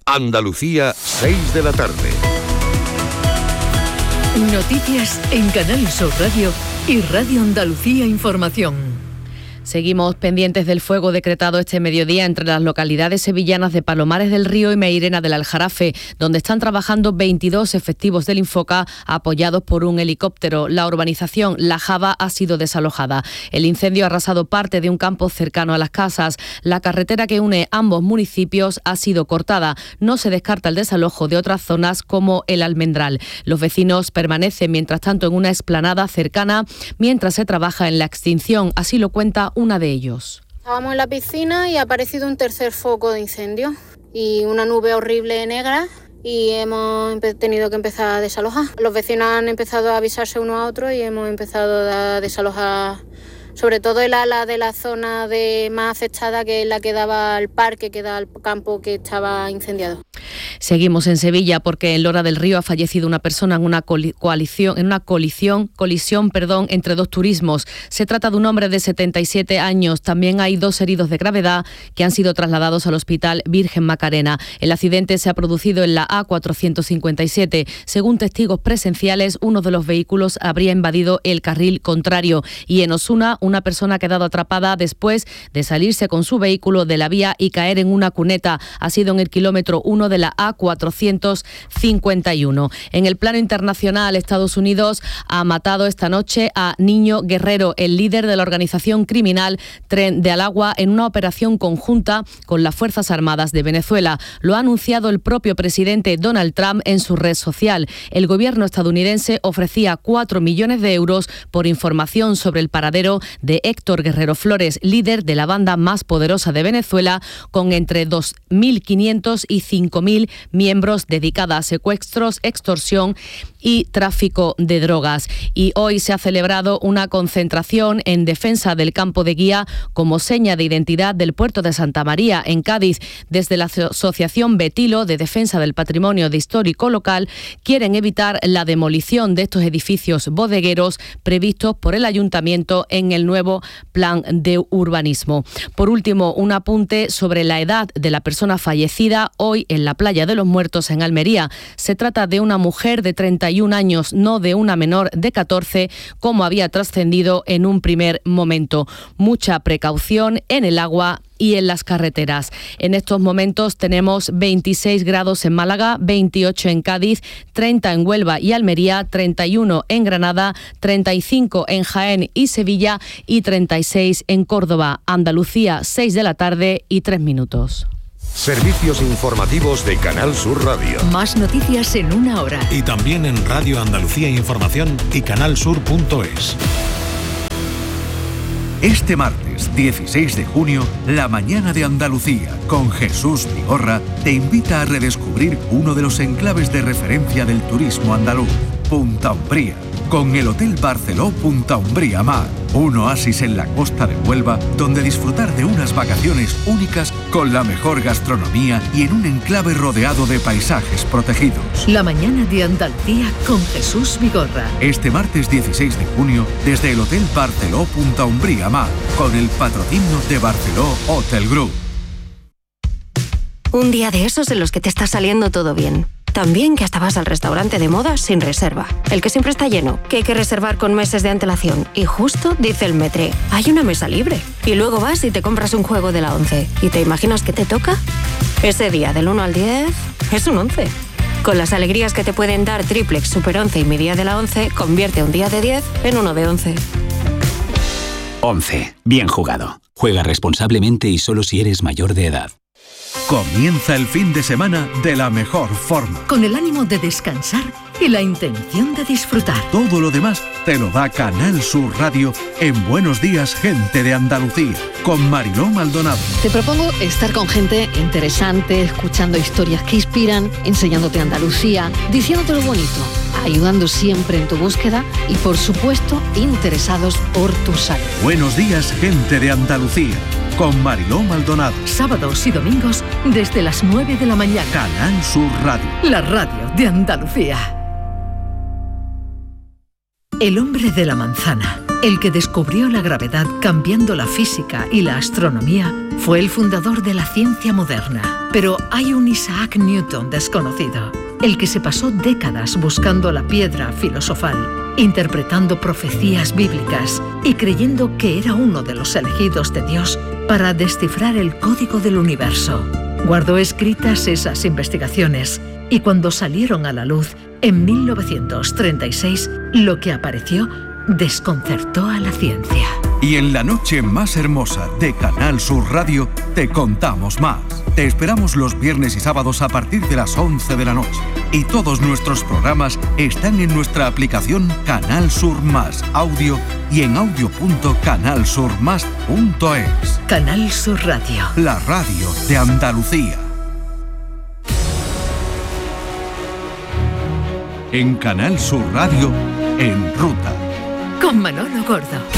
Andalucía, 6 de la tarde. Noticias en Canal Sur Radio y Radio Andalucía Información. Seguimos pendientes del fuego decretado este mediodía entre las localidades sevillanas de Palomares del Río y Meirena del Aljarafe, donde están trabajando 22 efectivos del Infoca apoyados por un helicóptero. La urbanización La Java ha sido desalojada. El incendio ha arrasado parte de un campo cercano a las casas. La carretera que une ambos municipios ha sido cortada. No se descarta el desalojo de otras zonas como el Almendral. Los vecinos permanecen mientras tanto en una explanada cercana mientras se trabaja en la extinción. Así lo cuenta una de ellos. Estábamos en la piscina y ha aparecido un tercer foco de incendio y una nube horrible negra y hemos tenido que empezar a desalojar. Los vecinos han empezado a avisarse uno a otro y hemos empezado a desalojar sobre todo el ala de la zona más afectada, que es la que daba al parque, que da al campo que estaba incendiado. Seguimos en Sevilla porque en Lora del Río ha fallecido una persona en una colisión entre dos turismos. Se trata de un hombre de 77 años. También hay 2 heridos de gravedad que han sido trasladados al Hospital Virgen Macarena. El accidente se ha producido en la A457. Según testigos presenciales, uno de los vehículos habría invadido el carril contrario. Y en Osuna, una persona ha quedado atrapada después de salirse con su vehículo de la vía y caer en una cuneta. Ha sido en el kilómetro 1 de la A451. En el plano internacional, Estados Unidos ha matado esta noche a Niño Guerrero, el líder de la organización criminal Tren de Aragua, en una operación conjunta con las Fuerzas Armadas de Venezuela. Lo ha anunciado el propio presidente Donald Trump en su red social. El gobierno estadounidense ofrecía 4 millones de euros por información sobre el paradero de Héctor Guerrero Flores, líder de la banda más poderosa de Venezuela, con entre 2.500 y 5.000 miembros dedicada a secuestros, extorsión y tráfico de drogas. Y hoy se ha celebrado una concentración en defensa del campo de Guía como seña de identidad del puerto de Santa María, en Cádiz. Desde la Asociación Betilo de Defensa del Patrimonio Histórico Local quieren evitar la demolición de estos edificios bodegueros previstos por el Ayuntamiento en el nuevo plan de urbanismo. Por último, un apunte sobre la edad de la persona fallecida hoy en la Playa de los Muertos en Almería. Se trata de una mujer de 31 años, no de una menor de 14, como había trascendido en un primer momento. Mucha precaución en el agua y en las carreteras. En estos momentos tenemos 26 grados en Málaga, 28 en Cádiz, 30 en Huelva y Almería, 31 en Granada, 35 en Jaén y Sevilla y 36 en Córdoba. Andalucía, 6 de la tarde y 3 minutos. Servicios informativos de Canal Sur Radio. Más noticias en una hora. Y también en Radio Andalucía Información y canalsur.es. Este martes 16 de junio, la mañana de Andalucía con Jesús Vigorra te invita a redescubrir uno de los enclaves de referencia del turismo andaluz, Punta Umbría, con el Hotel Barceló Punta Umbría Mar, un oasis en la costa de Huelva donde disfrutar de unas vacaciones únicas con la mejor gastronomía y en un enclave rodeado de paisajes protegidos. La mañana de Andalucía con Jesús Vigorra. Este martes 16 de junio, desde el Hotel Barceló Punta Umbría Mar, con el patrocinio de Barceló Hotel Group. Un día de esos en los que te está saliendo todo bien. También que hasta vas al restaurante de moda sin reserva. El que siempre está lleno, que hay que reservar con meses de antelación. Y justo dice el Metre, hay una mesa libre. Y luego vas y te compras un juego de la 11. ¿Y te imaginas qué te toca? Ese día del 1 al 10 es un 11. Con las alegrías que te pueden dar Triplex, Super 11 y mi día de la 11, convierte un día de 10 en uno de 11. 11. Bien jugado. Juega responsablemente y solo si eres mayor de edad. Comienza el fin de semana de la mejor forma. Con el ánimo de descansar y la intención de disfrutar. Todo lo demás te lo da Canal Sur Radio en Buenos Días, Gente de Andalucía, con Mariló Maldonado. Te propongo estar con gente interesante, escuchando historias que inspiran, enseñándote Andalucía, diciéndote lo bonito, ayudando siempre en tu búsqueda y, por supuesto, interesados por tu salud. Buenos Días, Gente de Andalucía, con Mariló Maldonado. Sábados y domingos desde las 9 de la mañana. Canal Sur Radio. La radio de Andalucía. El hombre de la manzana, el que descubrió la gravedad cambiando la física y la astronomía, fue el fundador de la ciencia moderna. Pero hay un Isaac Newton desconocido, el que se pasó décadas buscando la piedra filosofal, interpretando profecías bíblicas y creyendo que era uno de los elegidos de Dios para descifrar el código del universo. Guardó escritas esas investigaciones y cuando salieron a la luz en 1936, lo que apareció desconcertó a la ciencia. Y en la noche más hermosa de Canal Sur Radio te contamos más. Te esperamos los viernes y sábados a partir de las 11 de la noche. Y todos nuestros programas están en nuestra aplicación Canal Sur Más Audio y en audio.canalsurmas.es. Canal Sur Radio. La radio de Andalucía. En Canal Sur Radio, En Ruta. Con Manolo Gordo.